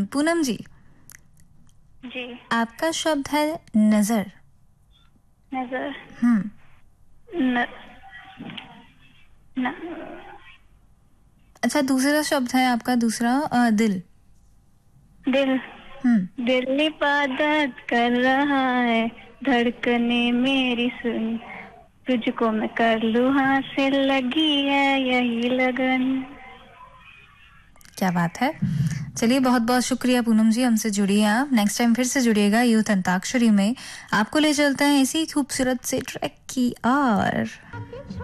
पूनम जी, जी। आपका शब्द है नजर। नजर। हम्म न, न, अच्छा, दूसरा शब्द है आपका दूसरा दिल। दिल। हम्म दिल इबादत कर रहा है, धड़कने मेरी सुन, तुझको मैं कर लूं हासिल, लगी है यही लगन। क्या बात है। चलिए, बहुत बहुत शुक्रिया पूनम जी, हमसे जुड़िए आप। नेक्स्ट टाइम फिर से जुड़िएगा यूथ अंताक्षरी में। आपको ले चलते हैं इसी खूबसूरत से ट्रैक की ओर।